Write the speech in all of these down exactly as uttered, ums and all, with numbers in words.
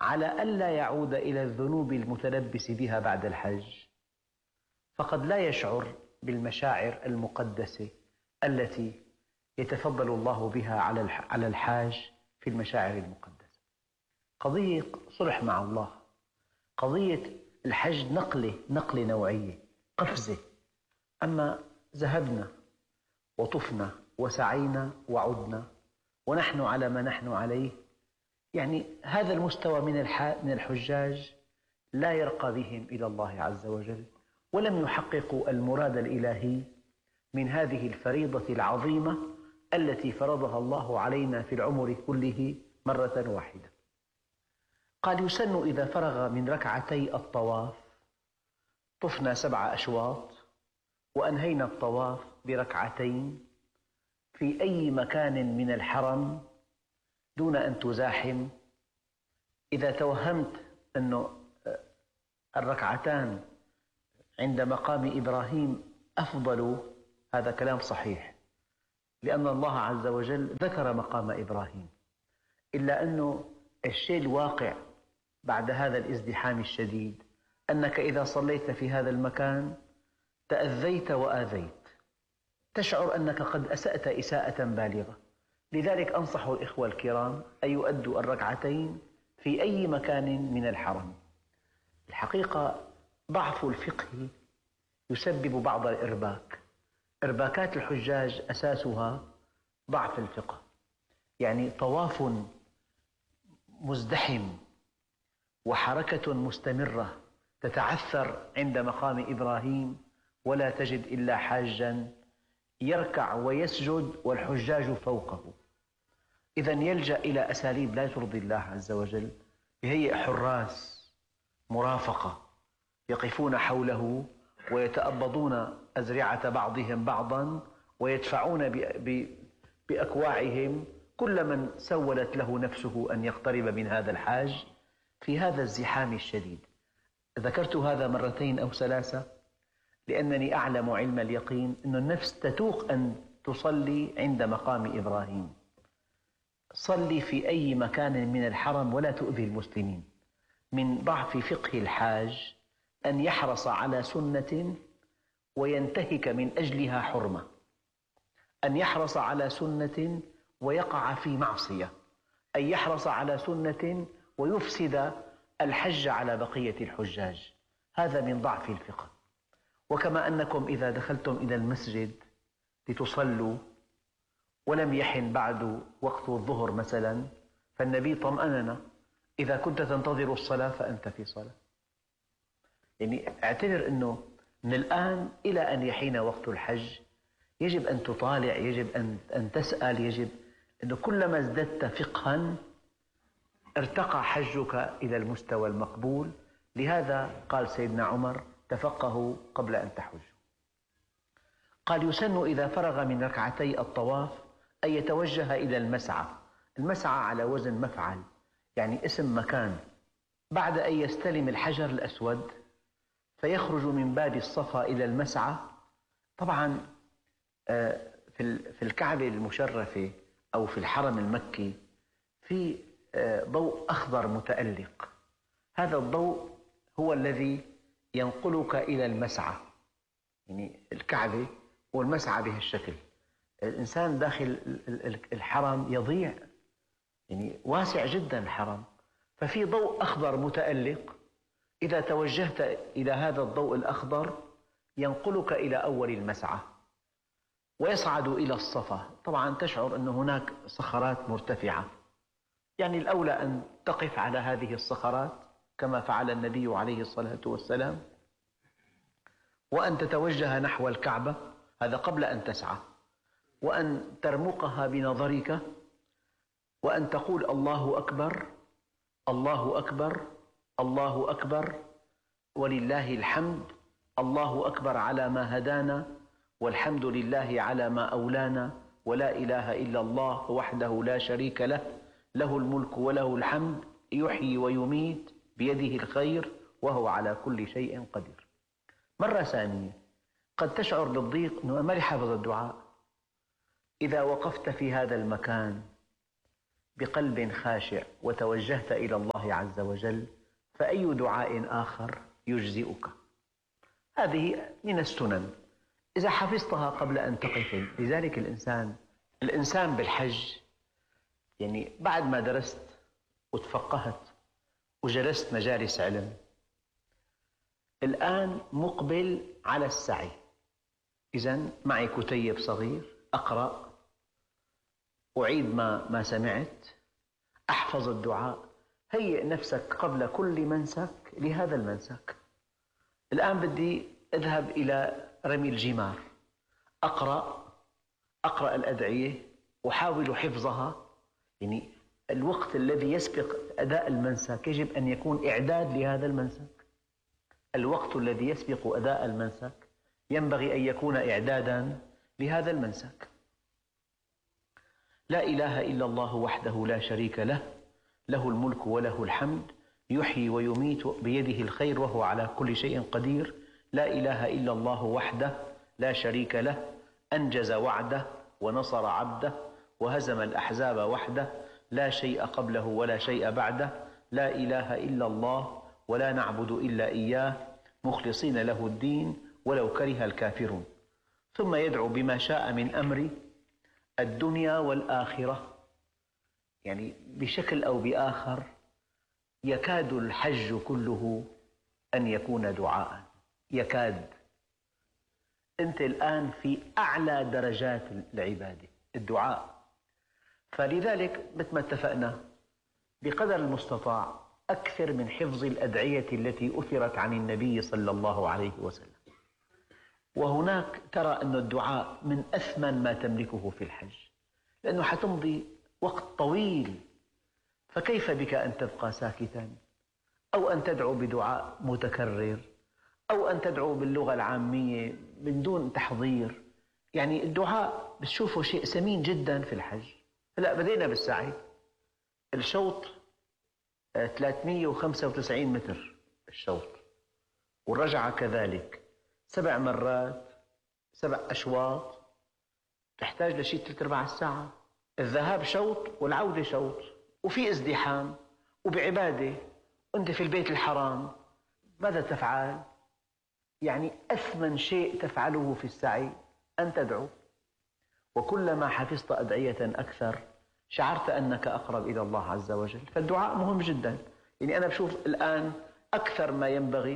على ألا يعود إلى الذنوب المتلبس بها بعد الحج، فقد لا يشعر بالمشاعر المقدسة التي يتفضل الله بها على الحاج في المشاعر المقدسة. قضية صلح مع الله، قضية الحج نقلة نقلة نوعية، قفزة. أما ذهبنا وطفنا وسعينا وعدنا ونحن على ما نحن عليه، يعني هذا المستوى من الحجاج لا يرقى بهم إلى الله عز وجل، ولم يحققوا المراد الإلهي من هذه الفريضة العظيمة التي فرضها الله علينا في العمر كله مرة واحدة. قال: يسن إذا فرغ من ركعتي الطواف، طفنا سبع أشواط وأنهينا الطواف بركعتين في أي مكان من الحرم دون أن تزاحم. إذا توهمت أن الركعتان عند مقام إبراهيم أفضل، هذا كلام صحيح، لأن الله عز وجل ذكر مقام إبراهيم، إلا أنه الشيء الواقع بعد هذا الازدحام الشديد أنك إذا صليت في هذا المكان تأذيت وآذيت، تشعر أنك قد أسأت إساءة بالغة. لذلك أنصح الإخوة الكرام أن يؤدوا الركعتين في أي مكان من الحرم. الحقيقة ضعف الفقه يسبب بعض الإرباك. إرباكات الحجاج أساسها ضعف الفقه، يعني طواف مزدحم وحركة مستمرة تتعثر عند مقام إبراهيم، ولا تجد إلا حاجا يركع ويسجد والحجاج فوقه. إذن يلجأ إلى أساليب لا ترضي الله عز وجل، يهيئ حراس مرافقة يقفون حوله ويتأبضون أزرعة بعضهم بعضا ويدفعون بأكواعهم كل من سولت له نفسه أن يقترب من هذا الحاج في هذا الزحام الشديد. ذكرت هذا مرتين أو ثلاثة لأنني أعلم علم اليقين أن النفس تتوق أن تصلي عند مقام إبراهيم. صلي في أي مكان من الحرم ولا تؤذي المسلمين. من ضعف فقه الحاج أن يحرص على سنة وينتهك من أجلها حرمة، أن يحرص على سنة ويقع في معصية، أن يحرص على سنة ويفسد الحج على بقية الحجاج. هذا من ضعف الفقه. وكما أنكم إذا دخلتم إلى المسجد لتصلوا ولم يحن بعد وقت الظهر مثلا، فالنبي طمأننا: إذا كنت تنتظر الصلاة فأنت في صلاة. يعني اعتبر أنه من الآن إلى أن يحين وقت الحج يجب أن تطالع، يجب أن, أن تسأل، يجب أنه كلما ازددت فقها ارتقى حجك إلى المستوى المقبول. لهذا قال سيدنا عمر: تفقهوا قبل أن تحجوا. قال: يسن إذا فرغ من ركعتي الطواف أن يتوجه إلى المسعى. المسعى على وزن مفعل، يعني اسم مكان. بعد أن يستلم الحجر الأسود فيخرج من باب الصفا إلى المسعى. طبعا في الكعبة المشرفة أو في الحرم المكي في ضوء أخضر متألق، هذا الضوء هو الذي ينقلك إلى المسعى. يعني الكعبة والمسعى بهالشكل، الإنسان داخل الحرم يضيع، يعني واسع جدا الحرم، ففي ضوء أخضر متألق. إذا توجهت إلى هذا الضوء الأخضر ينقلك إلى أول المسعى ويصعد إلى الصفا. طبعا تشعر أن هناك صخرات مرتفعة، يعني الأولى أن تقف على هذه الصخرات كما فعل النبي عليه الصلاة والسلام، وأن تتوجه نحو الكعبة، هذا قبل أن تسعى، وأن ترمقها بنظرك، وأن تقول: الله أكبر الله أكبر الله أكبر ولله الحمد، الله أكبر على ما هدانا، والحمد لله على ما أولانا، ولا إله إلا الله وحده لا شريك له، له الملك وله الحمد، يحيي ويميت بيده الخير وهو على كل شيء قدير. مرة ثانية قد تشعر بالضيق أنه ما لي حافظ الدعاء. إذا وقفت في هذا المكان بقلب خاشع وتوجهت إلى الله عز وجل، فأي دعاء آخر يجزئك؟ هذه من السنن إذا حفظتها قبل أن تقف. لذلك الإنسان الإنسان بالحج، يعني بعد ما درست وتفقهت وجلست مجالس علم، الآن مقبل على السعي. إذن معي كتيب صغير أقرأ، أعيد ما, ما سمعت، أحفظ الدعاء. هيئ نفسك قبل كل منسك لهذا المنسك. الآن بدي أذهب إلى رمي الجمار، أقرأ أقرأ الأدعية وحاول حفظها. يعني الوقت الذي يسبق أداء المنسك يجب أن يكون إعداد لهذا المنسك. الوقت الذي يسبق أداء المنسك ينبغي أن يكون إعدادا لهذا المنسك. لا إله إلا الله وحده لا شريك له، له الملك وله الحمد، يحيي ويميت بيده الخير وهو على كل شيء قدير. لا إله إلا الله وحده لا شريك له، أنجز وعده ونصر عبده وهزم الأحزاب وحده، لا شيء قبله ولا شيء بعده. لا إله إلا الله ولا نعبد إلا إياه مخلصين له الدين ولو كره الكافرون. ثم يدعو بما شاء من أمر الدنيا والآخرة. يعني بشكل أو بآخر يكاد الحج كله أن يكون دعاء، يكاد. أنت الآن في أعلى درجات العبادة، الدعاء. فلذلك مثل ما اتفقنا بقدر المستطاع أكثر من حفظ الأدعية التي أثرت عن النبي صلى الله عليه وسلم. وهناك ترى أن الدعاء من أثمن ما تملكه في الحج، لأنه حتمضي وقت طويل. فكيف بك أن تبقى ساكتا، أو أن تدعو بدعاء متكرر، أو أن تدعو باللغة العامية من دون تحضير؟ يعني الدعاء بتشوفه شيء ثمين جدا في الحج. هلأ بدينا بالسعي، الشوط ثلاثمئة وخمسة وتسعين متر الشوط، والرجعة كذلك سبع مرات، سبع أشواط، تحتاج لشيء ثلاث أرباع الساعة. الذهاب شوط والعودة شوط، وفي ازدحام وبعبادة، وأنت في البيت الحرام. ماذا تفعل؟ يعني أثمن شيء تفعله في السعي أن تدعو. وكلما حفظت أدعية أكثر شعرت أنك أقرب إلى الله عز وجل. فالدعاء مهم جدا. يعني أنا بشوف الآن أكثر ما ينبغي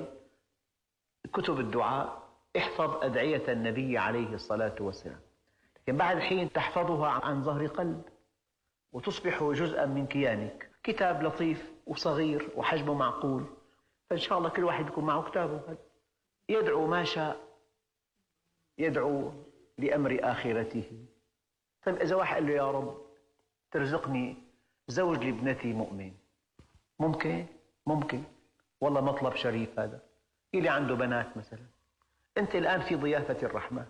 كتب الدعاء، احفظ أدعية النبي عليه الصلاة والسلام، لكن بعد حين تحفظها عن ظهر قلب وتصبح جزءا من كيانك. كتاب لطيف وصغير وحجمه معقول، فإن شاء الله كل واحد يكون معه كتابه، يدعو ما شاء، يدعو لأمر آخرته. طيب إذا واحد قال له يا رب ترزقني زوج لابنتي مؤمن، ممكن؟ ممكن والله مطلب شريف هذا. اللي عنده بنات مثلا، أنت الآن في ضيافة الرحمن،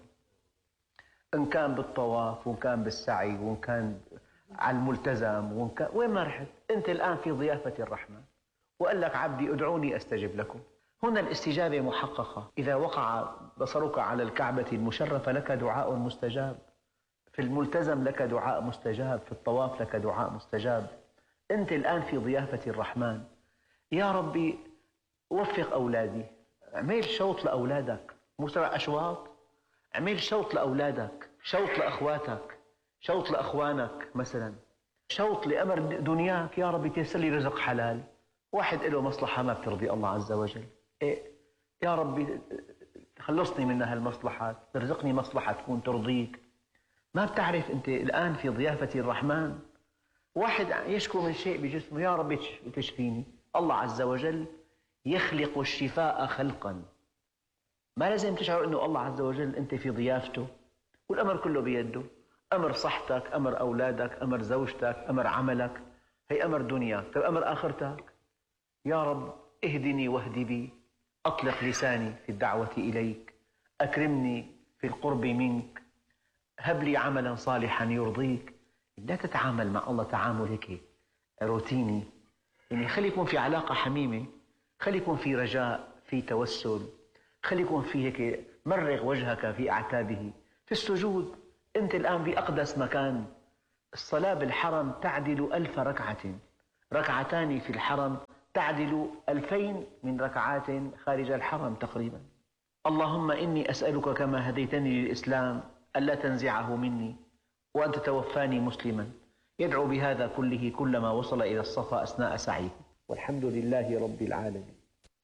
إن كان بالطواف وإن كان بالسعي وإن كان على الملتزم وإن كان وين ما رحت، أنت الآن في ضيافة الرحمن. وقال لك عبدي ادعوني أستجب لكم. هنا الاستجابة محققة. إذا وقع بصرك على الكعبة المشرفة لك دعاء مستجاب، في الملتزم لك دعاء مستجاب، في الطواف لك دعاء مستجاب. أنت الآن في ضيافة الرحمن. يا ربي وفق أولادي، اعمل شوط لأولادك، مو سبع أشواط، اعمل شوط لأولادك، شوط لأخواتك، شوط لأخوانك مثلا، شوط لأمر دنياك. يا ربي تيسر لي رزق حلال. واحد له مصلحة ما بترضي الله عز وجل، إيه؟ يا ربي خلصني من هالمصلحات، ترزقني مصلحة تكون ترضيك. ما بتعرف أنت الآن في ضيافة الرحمن. واحد يشكو من شيء بجسمه، يا ربي تشفيني. الله عز وجل يخلق الشفاء خلقا. ما لازم تشعر أنه الله عز وجل أنت في ضيافته، والأمر كله بيده. أمر صحتك، أمر أولادك، أمر زوجتك، أمر عملك، هي أمر دنياك. طيب أمر آخرتك، يا رب اهدني واهدي بي، أطلق لساني في الدعوة إليك، أكرمني في القرب منك، هب لي عملا صالحا يرضيك. لا تتعامل مع الله تعامل هيك روتيني. يعني خلي يكون في علاقة حميمة، خلي يكون في رجاء، في توسل، خلي يكون في هيك مرغ وجهك في أعتابه. في السجود أنت الآن بأقدس مكان الصلاة بالحرم تعدل ألف ركعة، ركعتان في الحرم تعدل ألفين من ركعات خارج الحرم تقريبا. اللهم إني أسألك كما هديتني للإسلام ألا تنزعه مني، وأن تتوفاني مسلما. يدعو بهذا كله كلما وصل إلى الصفا أثناء سعيه، والحمد لله رب العالمين.